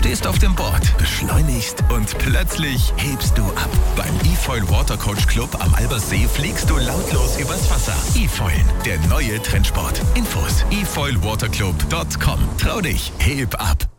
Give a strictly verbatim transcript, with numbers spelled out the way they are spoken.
stehst auf dem Board, beschleunigst und plötzlich hebst du ab. Beim eFoil Watercoach Club am Albersee fliegst du lautlos übers Wasser. eFoil, der neue Trendsport. Infos: e foil water club punkt com. Trau dich, heb ab.